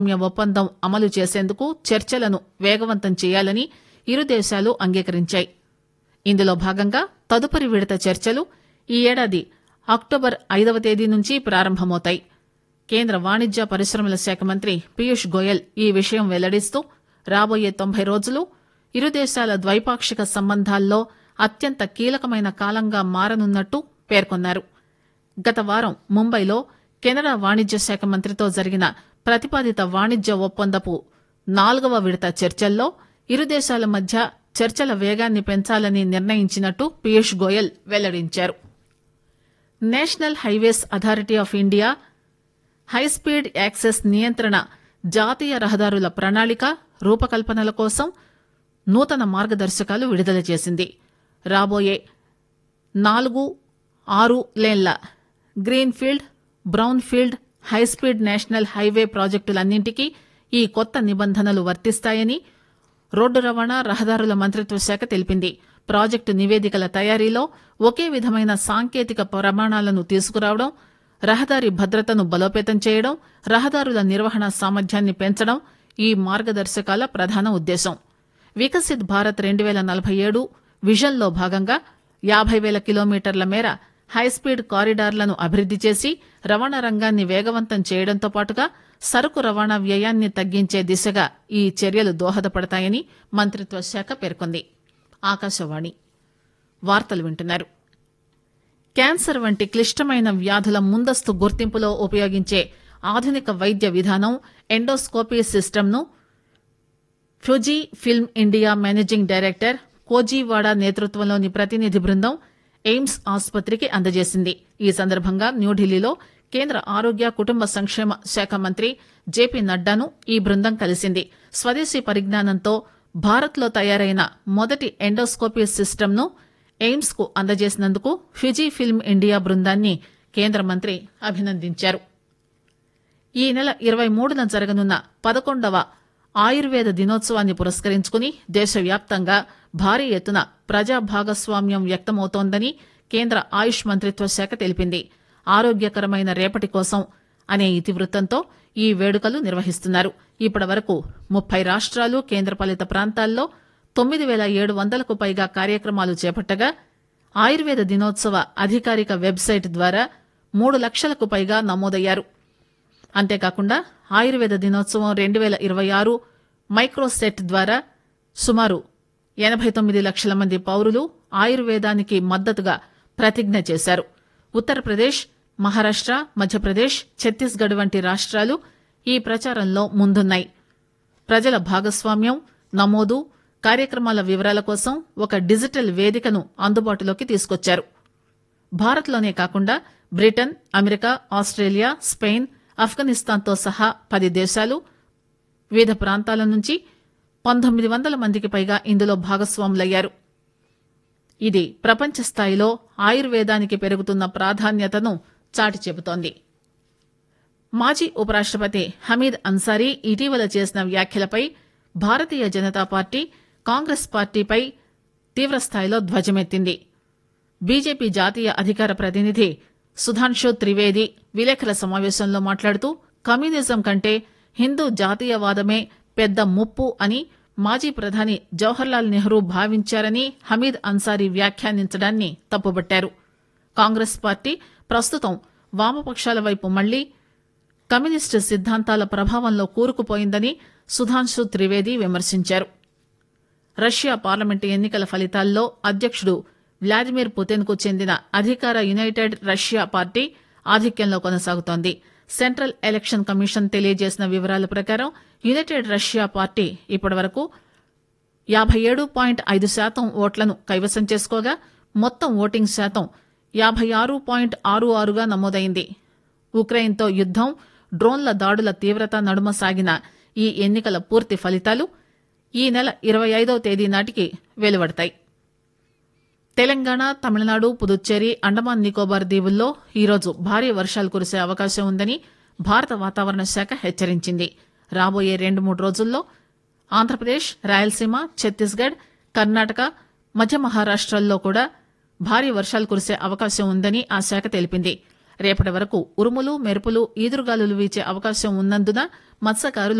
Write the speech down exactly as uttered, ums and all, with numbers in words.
ఒప్పందం అమలు చేసేందుకు చర్చలను వేగవంతం చేయాలని ఇరు దేశాలు అంగీకరించాయి. ఇందులో భాగంగా తదుపరి విడత చర్చలు ఈ ఏడాది అక్టోబర్ ఐదవ తేదీ నుంచి ప్రారంభమవుతాయి. కేంద్ర వాణిజ్య పరిశ్రమల శాఖ మంత్రి పీయూష్ గోయల్ ఈ విషయం వెల్లడిస్తూ రాబోయే తొంభై రోజులు ఇరు దేశాల ద్వైపాక్షిక సంబంధాల్లో అత్యంత కీలకమైన కాలంగా మారనున్నట్టు పేర్కొన్నారు. గత వారం ముంబైలో కెనడా వాణిజ్య శాఖ మంత్రితో జరిగిన ప్రతిపాదిత వాణిజ్య ఒప్పందపు నాలుగవ విడత చర్చల్లో ఇరు దేశాల మధ్య చర్చల వేగాన్ని పెంచాలని నిర్ణయించినట్టు పీయూష్ గోయల్ వెల్లడించారు. National highways authority of India high speed access నియంత్రణ జాతీయ రహదారుల ప్రణాళిక రూపకల్పనల కోసం నూతన మార్గదర్శకాలు విడుదల చేసింది. రాబోయే నాలుగు ఆరు లేన్ల greenfield, brownfield high speed national highway ప్రాజెక్టులన్నింటికీ ఈ కొత్త నిబంధనలు వర్తిస్తాయని రోడ్డు రవాణా రహదారుల మంత్రిత్వ శాఖ తెలిపింది. ప్రాజెక్టు నివేదికల తయారీలో ఒకే విధమైన సాంకేతిక ప్రమాణాలను తీసుకురావడం, రహదారి భద్రతను బలోపేతం చేయడం, రహదారుల నిర్వహణ సామర్థ్యాన్ని పెంచడం ఈ మార్గదర్శకాల ప్రధాన ఉద్దేశం. వికసిత్ భారత్ రెండు పేల నలభై ఏడు విజన్లో భాగంగా యాభై పేల కిలోమీటర్ల మేర హైస్పీడ్ కారిడార్లను అభివృద్ది చేసి రవాణా రంగాన్ని వేగవంతం చేయడంతో పాటుగా సరుకు రవాణా వ్యయాన్ని తగ్గించే దిశగా ఈ చర్యలు దోహదపడతాయని మంత్రిత్వ శాఖ పేర్కొంది. ఆకాశవాణి వార్తలు వింటున్నారు. క్యాన్సర్ వంటి క్లిష్టమైన వ్యాధుల ముందస్తు గుర్తింపులో ఉపయోగించే ఆధునిక వైద్య విధానం ఎండోస్కోపీ సిస్టమ్ను Fuji film India managing director కోజీవాడా నేతృత్వంలోని ప్రతినిధి బృందం ఎయిమ్స్ ఆసుపత్రికి అందజేసింది. ఈ సందర్భంగా న్యూఢిల్లీలో కేంద్ర ఆరోగ్య కుటుంబ సంక్షేమ శాఖ మంత్రి జేపీ నడ్డాను ఈ బృందం కలిసింది. స్వదేశీ పరిజ్ఞానంతో భారత్లో తయారైన మొదటి ఎండోస్కోపీ సిస్టమ్ను ఎయిమ్స్ కు అందజేసినందుకు ఫిజీ ఫిల్మ్ ఇండియా బృందాన్ని కేంద్ర మంత్రి అభినందించారు. ఈ నెల ఇరవై మూడున జరగనున్న పదకొండవ ఆయుర్వేద దినోత్సవాన్ని పురస్కరించుకుని దేశవ్యాప్తంగా భారీ ఎత్తున ప్రజా భాగస్వామ్యం వ్యక్తమవుతోందని కేంద్ర ఆయుష్ మంత్రిత్వ శాఖ తెలిపింది. ఆరోగ్యకరమైన రేపటి కోసం అనే ఇతివృత్తంతో ఈ వేడుకలు నిర్వహిస్తున్నారు. ఇప్పటి వరకు ముప్పై రాష్ట్రాలు కేంద్రపాలిత ప్రాంతాల్లో తొమ్మిది పేల ఏడు వందలకు పైగా కార్యక్రమాలు చేపట్టగా ఆయుర్వేద దినోత్సవ అధికారిక వెబ్సైట్ ద్వారా మూడు లక్షలకు పైగా నమోదయ్యారు. అంతేకాకుండా ఆయుర్వేద దినోత్సవం రెండు పేల ఇరవై ఆరు మైక్రోసెట్ ద్వారా సుమారు ఎనబై తొమ్మిది లక్షల మంది పౌరులు ఆయుర్వేదానికి మద్దతుగా ప్రతిజ్ఞ చేశారు. ఉత్తరప్రదేశ్, మహారాష్ట, మధ్యప్రదేశ్, ఛత్తీస్గఢ్ వంటి రాష్ట్రాలు ఈ ప్రచారంలో ముందున్నాయి. ప్రజల భాగస్వామ్యం, నమోదు, కార్యక్రమాల వివరాల కోసం ఒక డిజిటల్ వేదికను అందుబాటులోకి తీసుకొచ్చారు. భారత్లోనే కాకుండా బ్రిటన్, అమెరికా, ఆస్ట్రేలియా, స్పెయిన్, ఆఫ్ఘనిస్తాన్తో సహా పది దేశాలు, వివిధ ప్రాంతాల నుంచి పంతొమ్మిది వందల మందికి పైగా ఇందులో భాగస్వాములయ్యారు. ఇది ప్రపంచ స్థాయిలో ఆయుర్వేదానికి పెరుగుతున్న ప్రాధాన్యతను చాటి చెబుతోంది. మాజీ ఉపరాష్టపతి హమీద్ అన్సారీ ఇటీవల చేసిన వ్యాఖ్యలపై భారతీయ జనతా పార్టీ, కాంగ్రెస్ పార్టీపై తీవ్రస్థాయిలో ధ్వజమెత్తింది. బీజేపీ జాతీయ అధికార ప్రతినిధి సుధాంశు త్రివేది విలేకరుల సమావేశంలో మాట్లాడుతూ కమ్యూనిజం కంటే హిందూ జాతీయవాదమే పెద్ద ముప్పు అని మాజీ ప్రధాని జవహర్లాల్ నెహ్రూ భావించారని హమీద్ అన్సారీ వ్యాఖ్యానించడాన్ని తప్పుబట్టారు. కాంగ్రెస్ పార్టీ ప్రస్తుతం వామపక్షాల వైపు మళ్లీ కమ్యూనిస్టు సిద్ధాంతాల ప్రభావంలో కూరుకుపోయిందని సుధాంశు త్రివేది విమర్శించారు. రష్యా పార్లమెంటు ఎన్నికల ఫలితాల్లో అధ్యక్షుడు వ్లాదిమిర్ పుతిన్ కు చెందిన అధికార యునైటెడ్ రష్యా పార్టీ ఆధిక్యంలో కొనసాగుతోంది. సెంట్రల్ ఎలక్షన్ కమిషన్ తెలియజేసిన వివరాల ప్రకారం యునైటెడ్ రష్యా పార్టీ ఇప్పటివరకు యాభై ఏడు పాయింట్ ఐదు శాతం ఓట్లను కైవసం చేసుకోగా మొత్తం ఓటింగ్ శాతం యాభై ఆరు పాయింట్ ఆరు ఆరుగా నమోదైంది. ఉక్రెయిన్తో యుద్దం, డ్రోన్ల దాడుల తీవ్రత నడుమ సాగిన ఈ ఎన్నికల పూర్తి ఫలితాలు ఈ నెల ఇరవై ఐదవ తేదీ నాటికి వెలువడతాయి. తెలంగాణ, తమిళనాడు, పుదుచ్చేరి, అండమాన్ నికోబార్ దీవుల్లో ఈరోజు భారీ వర్షాలు కురిసే అవకాశం ఉందని భారత వాతావరణ శాఖ హెచ్చరించింది. రాబోయే రెండు మూడు రోజుల్లో ఆంధ్రప్రదేశ్, రాయలసీమ, ఛత్తీస్గఢ్, కర్ణాటక, మధ్య మహారాష్టల్లో కూడా భారీ వర్షాలు కురిసే అవకాశం ఉందని ఆ శాఖ తెలిపింది. రేపటి వరకు ఉరుములు మెరుపులు ఈదురుగాలులు వీచే అవకాశం ఉన్నందున మత్స్యకారులు